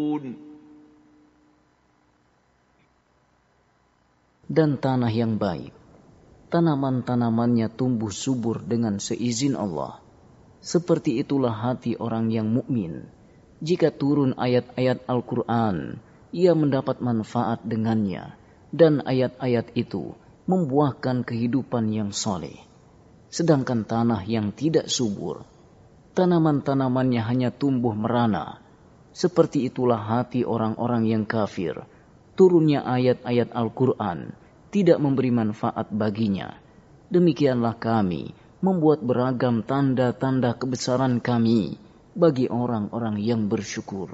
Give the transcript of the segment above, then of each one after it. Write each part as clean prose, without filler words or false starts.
Dan tanah yang baik, tanaman-tanamannya tumbuh subur dengan seizin Allah. Seperti itulah hati orang yang mukmin. Jika turun ayat-ayat Al-Quran, ia mendapat manfaat dengannya, dan ayat-ayat itu membuahkan kehidupan yang soleh. Sedangkan tanah yang tidak subur, tanaman-tanamannya hanya tumbuh merana. Seperti itulah hati orang-orang yang kafir. Turunnya ayat-ayat Al-Quran tidak memberi manfaat baginya. Demikianlah kami membuat beragam tanda-tanda kebesaran kami bagi orang-orang yang bersyukur.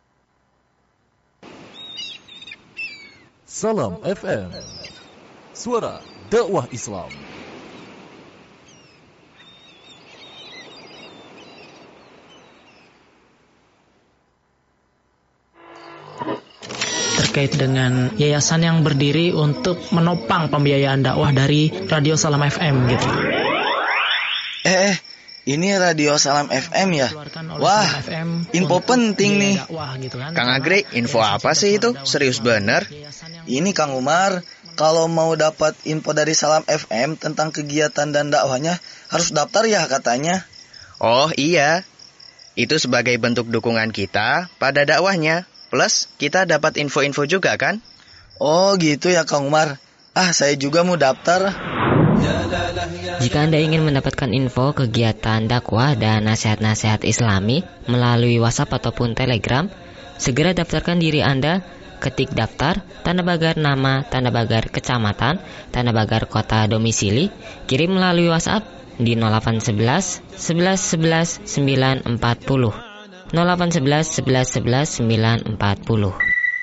Salam FM, suara dakwah Islam. Terkait dengan yayasan yang berdiri untuk menopang pembiayaan dakwah dari Radio Salam FM gitu. Ini Radio Salam FM ya? Wah, info penting nih. Gitu kan. Kang Agri, info apa sih itu? Serius bener? Ini Kang Umar, kalau mau dapat info dari Salam FM tentang kegiatan dan dakwahnya harus daftar ya katanya. Oh iya, itu sebagai bentuk dukungan kita pada dakwahnya. Plus, kita dapat info-info juga kan? Oh gitu ya Kang Umar. Saya juga mau daftar. Jika Anda ingin mendapatkan info kegiatan dakwah dan nasihat-nasihat Islami melalui WhatsApp ataupun Telegram, segera daftarkan diri Anda. Ketik daftar, tanda pagar nama, tanda pagar kecamatan, tanda pagar kota domisili, kirim melalui WhatsApp di 0811 11 11 940. 0811 11 11 940.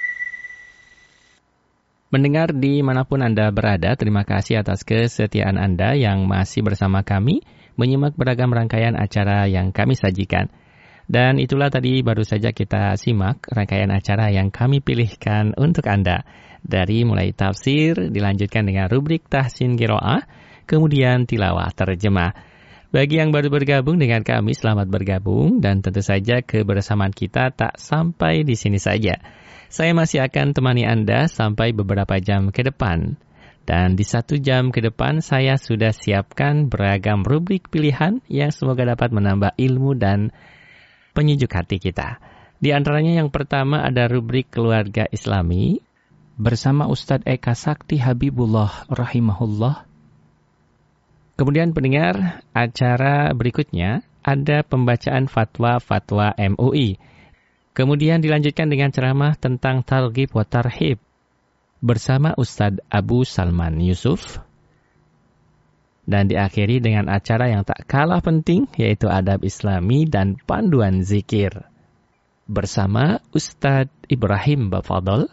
Mendengar dimanapun Anda berada, terima kasih atas kesetiaan Anda yang masih bersama kami, menyimak beragam rangkaian acara yang kami sajikan. Dan itulah tadi baru saja kita simak rangkaian acara yang kami pilihkan untuk Anda. Dari mulai tafsir, dilanjutkan dengan rubrik tahsin qiraah, kemudian tilawah terjemah. Bagi yang baru bergabung dengan kami, selamat bergabung, dan tentu saja kebersamaan kita tak sampai di sini saja. Saya masih akan temani Anda sampai beberapa jam ke depan. Dan di 1 jam ke depan, saya sudah siapkan beragam rubrik pilihan yang semoga dapat menambah ilmu dan penyejuk hati kita. Di antaranya yang pertama ada rubrik Keluarga Islami bersama Ustadz Eka Sakti Habibullah rahimahullah. Kemudian pendengar, acara berikutnya ada pembacaan fatwa-fatwa MUI. Kemudian dilanjutkan dengan ceramah tentang targhib wa tarhib bersama Ustadz Abu Salman Yusuf. Dan diakhiri dengan acara yang tak kalah penting, yaitu adab Islami dan panduan zikir bersama Ustadz Ibrahim Bafadol.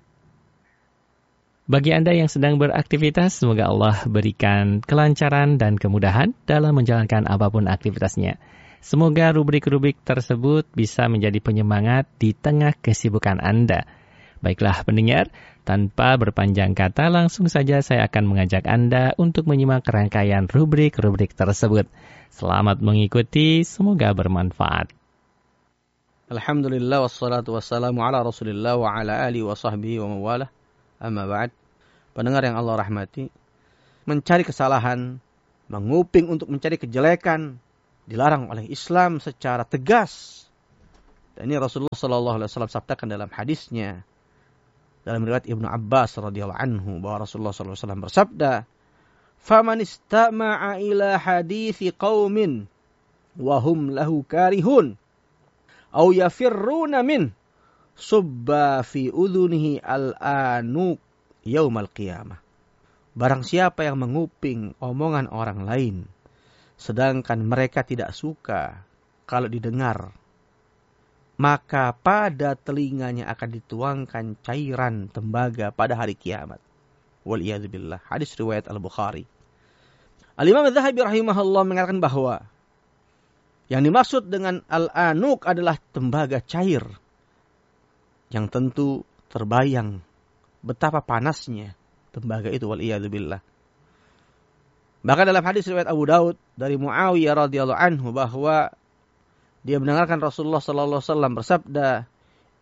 Bagi Anda yang sedang beraktivitas, semoga Allah berikan kelancaran dan kemudahan dalam menjalankan apapun aktivitasnya. Semoga rubrik-rubrik tersebut bisa menjadi penyemangat di tengah kesibukan Anda. Baiklah pendengar, tanpa berpanjang kata, langsung saja saya akan mengajak Anda untuk menyimak rangkaian rubrik-rubrik tersebut. Selamat mengikuti, semoga bermanfaat. Alhamdulillah wassalatu wassalamu ala Rasulillah wa ala alihi wa sahbihi wa mawalah. Amma ba'd. Pendengar yang Allah rahmati, mencari kesalahan, menguping untuk mencari kejelekan dilarang oleh Islam secara tegas. Dan ini Rasulullah sallallahu alaihi wasallam sabdakan dalam hadisnya dalam riwayat Ibnu Abbas radhiyallahu anhu bahwa Rasulullah sallallahu alaihi wasallam bersabda, "Faman istama'a ila hadithi qaumin wa hum lahu karihun aw yafirruna min subba fi udhunihi al-anuq yaumal qiyamah." Barang siapa yang menguping omongan orang lain sedangkan mereka tidak suka kalau didengar, maka pada telinganya akan dituangkan cairan tembaga pada hari kiamat. Waliyadzubillah. Hadis riwayat Al-Bukhari. Al-Imam Az-Zahabi rahimahullah mengatakan bahwa yang dimaksud dengan al-anuq adalah tembaga cair, yang tentu terbayang betapa panasnya tembaga itu, waliyadzubillah. Bahkan dalam hadis riwayat Abu Daud dari Muawiyah radhiyallahu anhu bahwa dia mendengarkan Rasulullah sallallahu alaihi wasallam bersabda,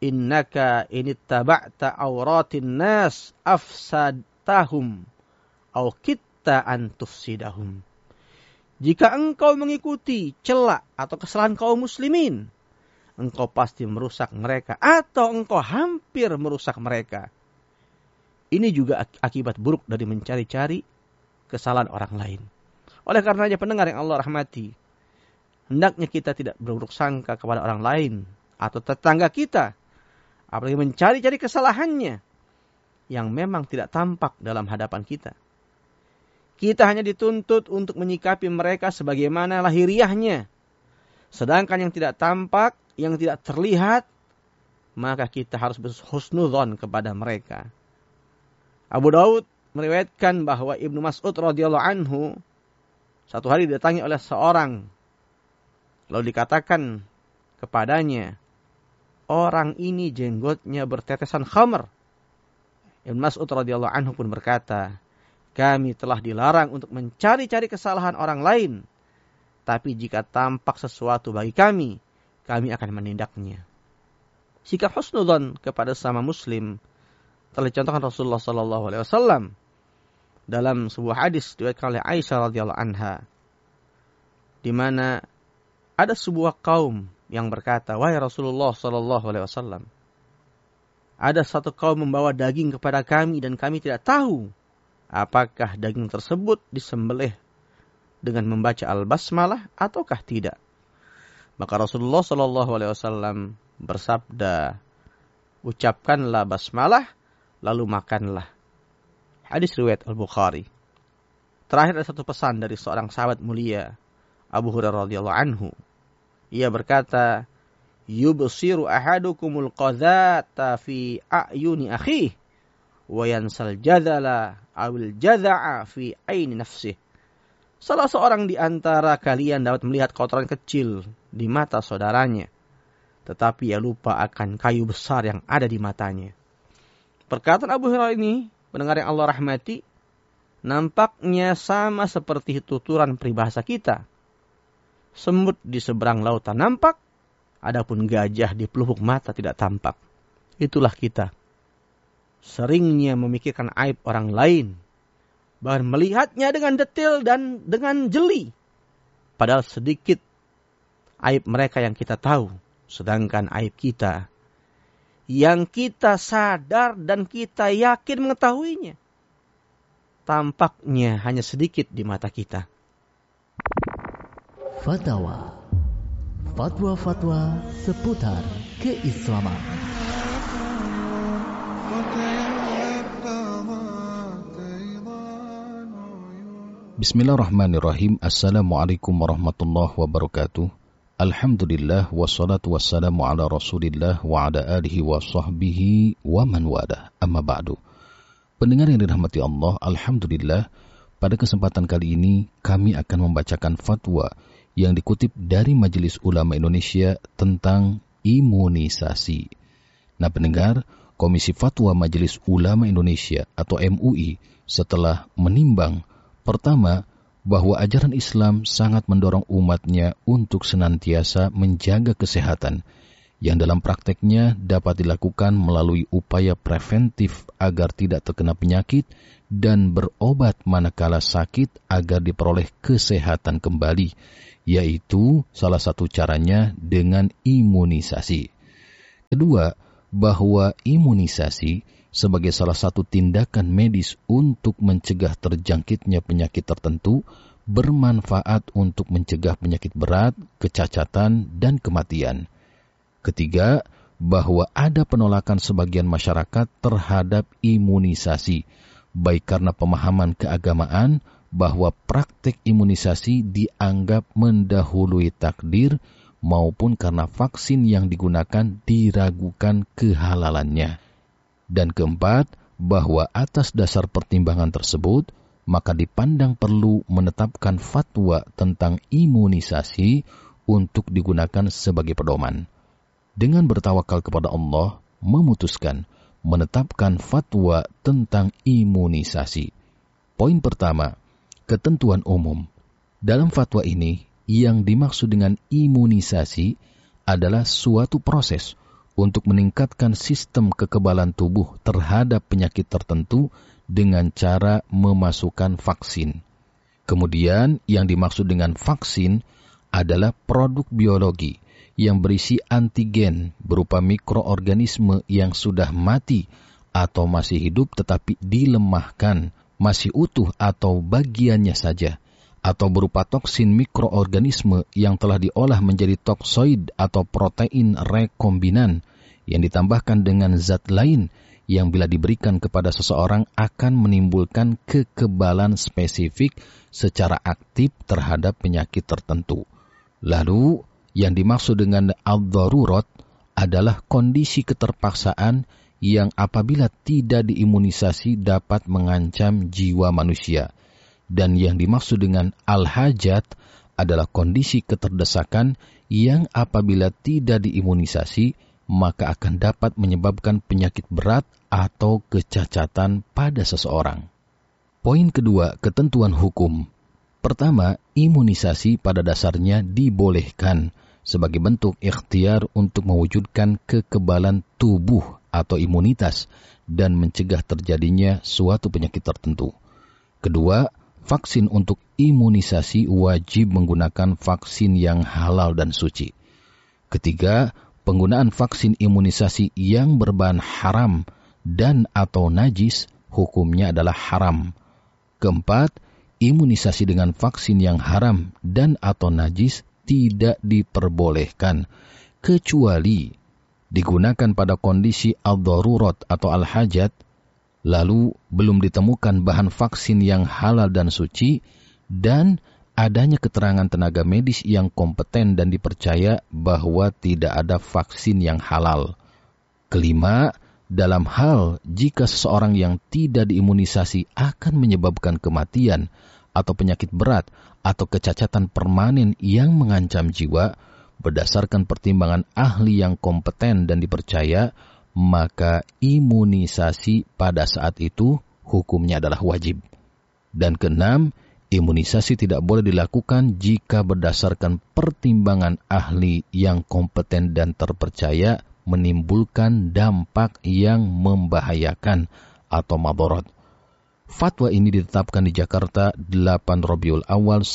innaka inittaba'ta auratin nas afsadtahum au kitta an tufsidahum. Jika engkau mengikuti celah atau kesalahan kaum muslimin, engkau pasti merusak mereka atau engkau hampir merusak mereka. Ini juga akibat buruk dari mencari-cari kesalahan orang lain. Oleh karenanya pendengar yang Allah rahmati, hendaknya kita tidak berburuk sangka kepada orang lain atau tetangga kita, apalagi mencari-cari kesalahannya yang memang tidak tampak dalam hadapan kita. Kita hanya dituntut untuk menyikapi mereka sebagaimana lahiriahnya. Sedangkan yang tidak tampak, yang tidak terlihat, maka kita harus berhusnudzon kepada mereka. Abu Daud meriwayatkan bahwa Ibnu Mas'ud radhiyallahu anhu satu hari didatangi oleh seorang. Lalu dikatakan kepadanya, orang ini jenggotnya bertetesan khamr. Ibnu Mas'ud radhiyallahu anhu pun berkata, kami telah dilarang untuk mencari-cari kesalahan orang lain. Tapi jika tampak sesuatu bagi kami akan menindaknya. Sikap husnudzon kepada sesama muslim telah dicontohkan Rasulullah SAW dalam sebuah hadis diriwayatkan oleh Aisyah radhiyallahu anha, di mana ada sebuah kaum yang berkata, wahai Rasulullah SAW, ada satu kaum membawa daging kepada kami dan kami tidak tahu apakah daging tersebut disembelih dengan membaca al-basmalah ataukah tidak. Maka Rasulullah SAW bersabda, ucapkanlah basmalah, lalu makanlah. Hadis riwayat Al-Bukhari. Terakhir ada satu pesan dari seorang sahabat mulia, Abu Hurairah radhiyallahu anhu. Ia berkata, yubsiru ahadukumul qadhata fi a'yuni akhihi wa yansal jadala awil jada'a fi aini nafsih. Salah seorang di antara kalian dapat melihat kotoran kecil di mata saudaranya, tetapi ia lupa akan kayu besar yang ada di matanya. Perkataan Abu Hurairah ini, pendengar yang Allah rahmati, nampaknya sama seperti tuturan peribahasa kita. Semut di seberang lautan nampak, adapun gajah di pelupuk mata tidak tampak. Itulah kita. Seringnya memikirkan aib orang lain, bahkan melihatnya dengan detail dan dengan jeli. Padahal sedikit aib mereka yang kita tahu, sedangkan aib kita yang kita sadar dan kita yakin mengetahuinya, tampaknya hanya sedikit di mata kita. Fatwa seputar keislaman. Bismillahirrahmanirrahim. Assalamualaikum warahmatullahi wabarakatuh. Alhamdulillah wassalatu wassalamu ala Rasulillah wa ala alihi wa sahbihi wa man walah. Amma ba'du. Pendengar yang dirahmati Allah, alhamdulillah pada kesempatan kali ini kami akan membacakan fatwa yang dikutip dari Majelis Ulama Indonesia tentang imunisasi. Nah, pendengar, Komisi Fatwa Majelis Ulama Indonesia atau MUI setelah menimbang pertama, bahwa ajaran Islam sangat mendorong umatnya untuk senantiasa menjaga kesehatan, yang dalam prakteknya dapat dilakukan melalui upaya preventif agar tidak terkena penyakit dan berobat manakala sakit agar diperoleh kesehatan kembali, yaitu salah satu caranya dengan imunisasi. Kedua, bahwa imunisasi sebagai salah satu tindakan medis untuk mencegah terjangkitnya penyakit tertentu, bermanfaat untuk mencegah penyakit berat, kecacatan, dan kematian. Ketiga, bahwa ada penolakan sebagian masyarakat terhadap imunisasi, baik karena pemahaman keagamaan bahwa praktik imunisasi dianggap mendahului takdir, maupun karena vaksin yang digunakan diragukan kehalalannya. Dan keempat, bahwa atas dasar pertimbangan tersebut, maka dipandang perlu menetapkan fatwa tentang imunisasi untuk digunakan sebagai pedoman. Dengan bertawakal kepada Allah, memutuskan menetapkan fatwa tentang imunisasi. Poin pertama, ketentuan umum. Dalam fatwa ini, yang dimaksud dengan imunisasi adalah suatu proses untuk meningkatkan sistem kekebalan tubuh terhadap penyakit tertentu dengan cara memasukkan vaksin. Kemudian yang dimaksud dengan vaksin adalah produk biologi yang berisi antigen berupa mikroorganisme yang sudah mati atau masih hidup tetapi dilemahkan, masih utuh atau bagiannya saja, atau berupa toksin mikroorganisme yang telah diolah menjadi toksoid atau protein rekombinan yang ditambahkan dengan zat lain yang bila diberikan kepada seseorang akan menimbulkan kekebalan spesifik secara aktif terhadap penyakit tertentu. Lalu, yang dimaksud dengan ad-darurat adalah kondisi keterpaksaan yang apabila tidak diimunisasi dapat mengancam jiwa manusia. Dan yang dimaksud dengan al-hajat adalah kondisi keterdesakan yang apabila tidak diimunisasi maka akan dapat menyebabkan penyakit berat atau kecacatan pada seseorang. Poin kedua, ketentuan hukum. Pertama, imunisasi pada dasarnya dibolehkan sebagai bentuk ikhtiar untuk mewujudkan kekebalan tubuh atau imunitas dan mencegah terjadinya suatu penyakit tertentu. Kedua, vaksin untuk imunisasi wajib menggunakan vaksin yang halal dan suci. Ketiga, penggunaan vaksin imunisasi yang berbahan haram dan atau najis hukumnya adalah haram. Keempat, imunisasi dengan vaksin yang haram dan atau najis tidak diperbolehkan kecuali digunakan pada kondisi ad-darurat atau al-hajat, lalu belum ditemukan bahan vaksin yang halal dan suci, dan adanya keterangan tenaga medis yang kompeten dan dipercaya bahwa tidak ada vaksin yang halal. Kelima, dalam hal jika seseorang yang tidak diimunisasi akan menyebabkan kematian atau penyakit berat atau kecacatan permanen yang mengancam jiwa, berdasarkan pertimbangan ahli yang kompeten dan dipercaya, maka imunisasi pada saat itu hukumnya adalah wajib. Dan keenam, imunisasi tidak boleh dilakukan jika berdasarkan pertimbangan ahli yang kompeten dan terpercaya menimbulkan dampak yang membahayakan atau madarat. Fatwa ini ditetapkan di Jakarta 8 Rabiul Awal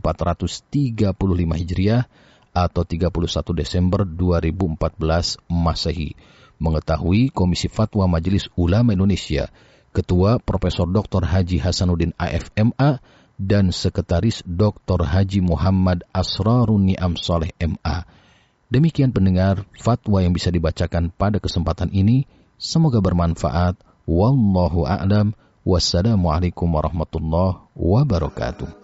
1435 Hijriah atau 31 Desember 2014 Masehi. Mengetahui Komisi Fatwa Majelis Ulama Indonesia, Ketua Profesor Dr. Haji Hasanuddin AFMA dan Sekretaris Dr. Haji Muhammad Asrarun Ni'am Soleh MA. Demikian pendengar fatwa yang bisa dibacakan pada kesempatan ini. Semoga bermanfaat. Wallahu a'lam. Wassalamualaikum warahmatullahi wabarakatuh.